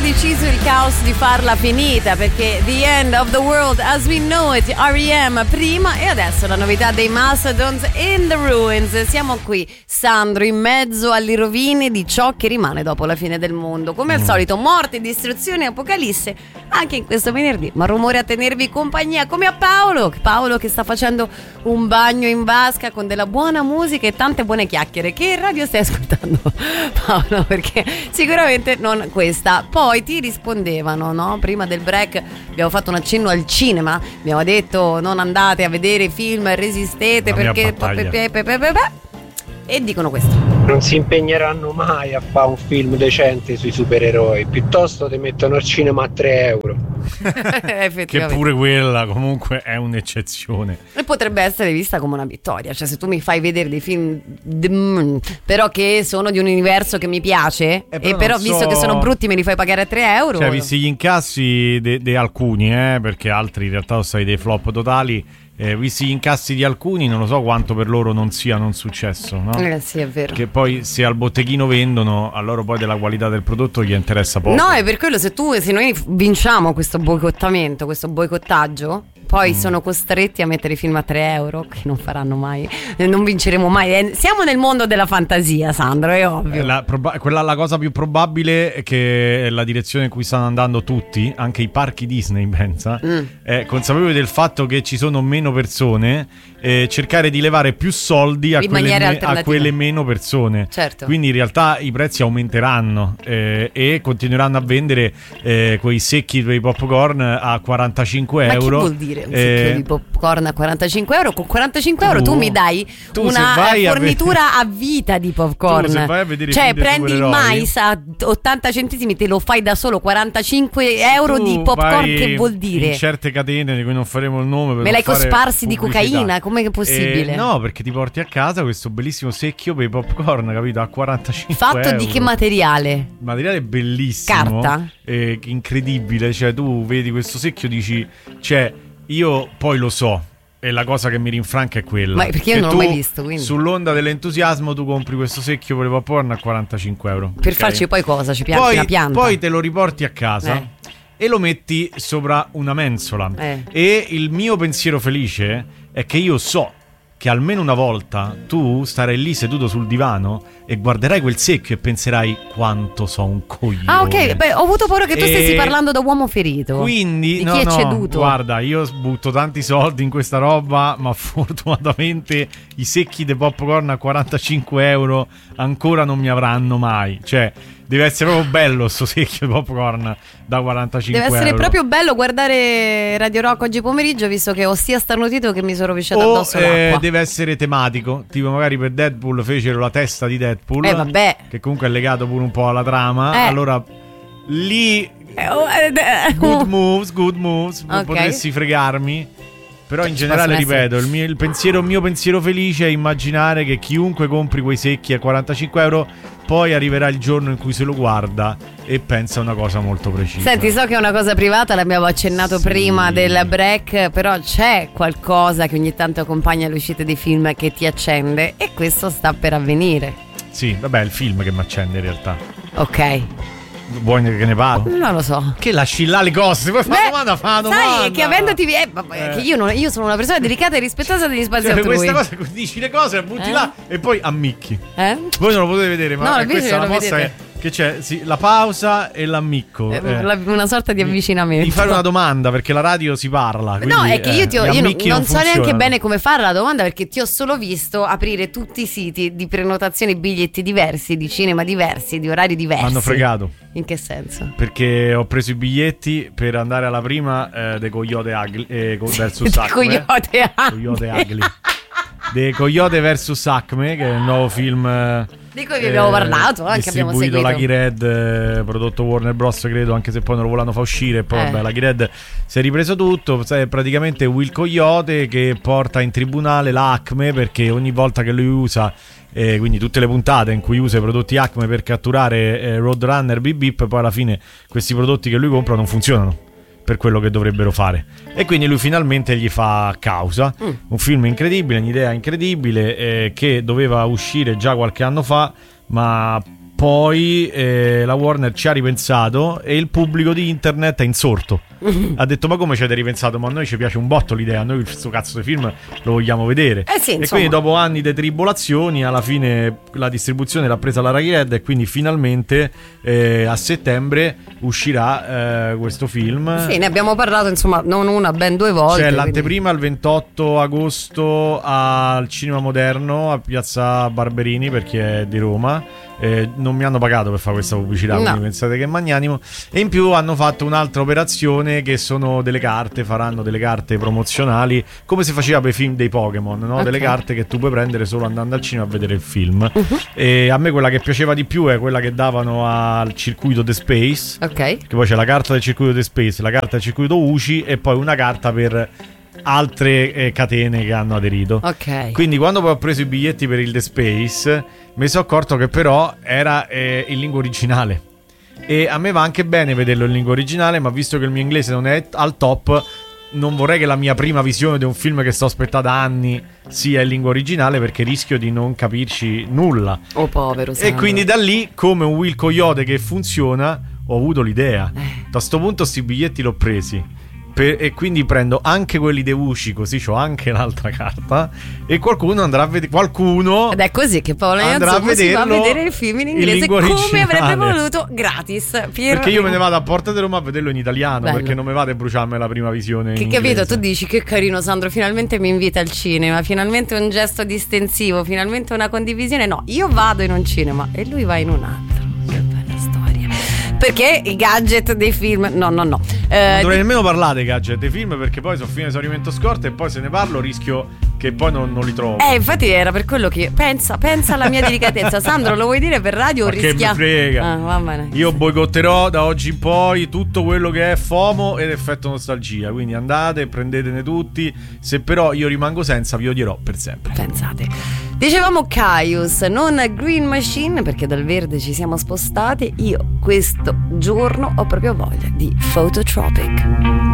deciso il caos di farla finita, perché The End of the World as We Know It, R.E.M. prima, e adesso la novità dei Mastodons, In the Ruins. Siamo qui, Sandro, in mezzo alle rovine di ciò che rimane dopo la fine del mondo. Come al solito, morte, distruzione e apocalisse anche in questo venerdì, ma rumore a tenervi compagnia, come a Paolo che sta facendo un bagno in vasca con della buona musica e tante buone chiacchiere. Che radio stai ascoltando, Paolo? Perché sicuramente non questa. Poi ti rispondevano, no? Prima del break abbiamo fatto un accenno al cinema, abbiamo detto non andate a vedere film, resistete, perché e dicono questo: non si impegneranno mai a fare un film decente sui supereroi, piuttosto ti mettono al cinema a 3 euro. Che pure quella comunque è un'eccezione e potrebbe essere vista come una vittoria. Cioè, se tu mi fai vedere dei film però che sono di un universo che mi piace, e però visto che sono brutti me li fai pagare a 3 euro, cioè visti gli incassi di alcuni, perché altri in realtà sono stati dei flop totali, visti gli incassi di alcuni, non lo so quanto per loro non siano un successo, no? Sì, è vero. Che poi se al botteghino vendono, a loro poi della qualità del prodotto gli interessa poco. No, è per quello, se noi vinciamo questo boicottamento, questo boicottaggio, poi sono costretti a mettere i film a 3 euro, che non faranno mai, non vinceremo mai. Siamo nel mondo della fantasia, Sandro, è ovvio. La cosa più probabile è che la direzione in cui stanno andando tutti, anche i parchi Disney, pensa, è consapevoli del fatto che ci sono meno persone, cercare di levare più soldi a quelle meno persone. Certo. Quindi in realtà i prezzi aumenteranno, e continueranno a vendere quei secchi dei popcorn a 45 euro. Ma che vuol dire un secchio di popcorn a 45 euro? Con 45 euro tu mi dai una fornitura a vita di popcorn. Tu se vai a vedere, cioè prendi il mais a 80 centesimi, te lo fai da solo. 45 euro di popcorn, che vuol dire? In certe catene di cui non faremo il nome, me l'hai cosparsi di cocaina? Come è possibile? No, perché ti porti a casa questo bellissimo secchio per i popcorn, capito? A 45 fatto euro. Di che materiale? Materiale bellissimo. Carta? Incredibile. Cioè tu vedi questo secchio, dici, cioè io poi lo so, e la cosa che mi rinfranca è quella. Ma perché io non l'ho mai visto, quindi sull'onda dell'entusiasmo tu compri questo secchio per i popcorn a 45 euro. Per farci poi cosa? Ci pianti una pianta? Poi te lo riporti a casa e lo metti sopra una mensola. E il mio pensiero felice è che io so che almeno una volta tu starai lì seduto sul divano e guarderai quel secchio e penserai quanto so un coglione. Ah, ok, beh, ho avuto paura che tu stessi parlando da uomo ferito. Quindi di chi è ceduto. Guarda, io butto tanti soldi in questa roba, ma fortunatamente i secchi dei popcorn a 45 euro ancora non mi avranno mai. Cioè deve essere proprio bello sto secchio di popcorn da 45 euro. Deve essere proprio bello guardare Radio Rock oggi pomeriggio, visto che ho sia starnutito che mi sono rovesciato addosso l'acqua. Deve essere tematico, tipo magari per Deadpool fecero la testa di Deadpool, vabbè, che comunque è legato pure un po' alla trama. Allora lì good moves, okay. Potresti fregarmi. Però in generale, ripeto, il mio pensiero felice è immaginare che chiunque compri quei secchi a 45 euro poi arriverà il giorno in cui se lo guarda e pensa una cosa molto precisa. Senti, so che è una cosa privata, l'abbiamo accennato prima del break, però c'è qualcosa che ogni tanto accompagna l'uscita dei film che ti accende, e questo sta per avvenire. Sì, vabbè, è il film che mi accende in realtà. Ok. Vuoi che ne parlo? Non lo so. Che lasci là le cose? Poi fa domanda. Sai che avendoti che io sono una persona delicata e rispettosa degli spazi altrui. Questa cosa, dici le cose, butti là e poi ammicchi. Voi non lo potete vedere, ma questa è una mossa che c'è, sì, la pausa e l'ammicco. Una sorta di avvicinamento. Di fare una domanda, perché la radio si parla. Quindi, no, è che io non so neanche bene come fare la domanda, perché ti ho solo visto aprire tutti i siti di prenotazione, biglietti diversi, di cinema diversi, di orari diversi. Hanno fregato. In che senso? Perché ho preso i biglietti per andare alla prima The Coyote Ugly versus Acme. Coyote Ugly. The Coyote vs Acme, che è il nuovo film di cui vi abbiamo parlato, anche abbiamo seguito. Lucky Red, prodotto Warner Bros, credo, anche se poi non lo volevano far uscire. Poi vabbè, Lucky Red si è ripreso tutto. È praticamente Will Coyote che porta in tribunale l'Acme, perché ogni volta che lui usa, quindi tutte le puntate in cui usa i prodotti Acme per catturare Roadrunner, Bip Bip, poi alla fine questi prodotti che lui compra non funzionano per quello che dovrebbero fare, e quindi lui finalmente gli fa causa. Un film incredibile, un'idea incredibile, che doveva uscire già qualche anno fa, ma poi la Warner ci ha ripensato e il pubblico di internet è insorto. Ha detto: ma come ci avete ripensato? Ma a noi ci piace un botto l'idea, noi questo cazzo di film lo vogliamo vedere. Sì, e quindi dopo anni di tribolazioni alla fine la distribuzione l'ha presa la Rai Red e quindi finalmente a settembre uscirà questo film. Sì, ne abbiamo parlato insomma non una, ben 2 volte. C'è l'anteprima il 28 agosto al Cinema Moderno a Piazza Barberini per chi è di Roma. Non mi hanno pagato per fare questa pubblicità, quindi pensate che è magnanimo. E in più hanno fatto un'altra operazione che sono delle carte, faranno delle carte promozionali come si faceva per i film dei Pokémon, no? Delle carte che tu puoi prendere solo andando al cinema a vedere il film. E a me quella che piaceva di più è quella che davano al circuito The Space, che poi c'è la carta del circuito The Space, la carta del circuito UCI e poi una carta per altre catene che hanno aderito. Quindi quando poi ho preso i biglietti per il The Space mi sono accorto che però era in lingua originale e a me va anche bene vederlo in lingua originale, ma visto che il mio inglese non è al top non vorrei che la mia prima visione di un film che sto aspettando da anni sia in lingua originale, perché rischio di non capirci nulla. Povero Sandro. E quindi da lì, come un Will Coyote che funziona, ho avuto l'idea. Da sto punto sti biglietti l'ho presi e quindi prendo anche quelli dei UCI, così c'ho anche l'altra carta e qualcuno andrà a vedere, qualcuno ed è così che Paolo andrà a si va a vedere il film in inglese come avrebbe voluto, gratis perché io me ne vado a Porta di Roma a vederlo in italiano. Bello. Perché non mi vado a bruciarmi la prima visione in inglese. Capito, tu dici che carino Sandro, finalmente mi invita al cinema, finalmente un gesto distensivo, finalmente una condivisione. No, io vado in un cinema e lui va in un altro. Che bella storia. Perché i gadget dei film no. Non dovrei nemmeno parlare dei gadget dei film, perché poi sono fine di esaurimento scorta e poi se ne parlo rischio che poi non li trovo. Infatti era per quello che pensa alla mia delicatezza. Sandro, lo vuoi dire per radio o rischia? Che mi frega. Va bene. Io boicotterò da oggi in poi tutto quello che è FOMO ed effetto nostalgia, quindi andate, prendetene tutti. Se però io rimango senza, vi odierò per sempre. Pensate. Dicevamo Caius, non Green Machine, perché dal verde ci siamo spostati. Io questo giorno ho proprio voglia di Phototropic.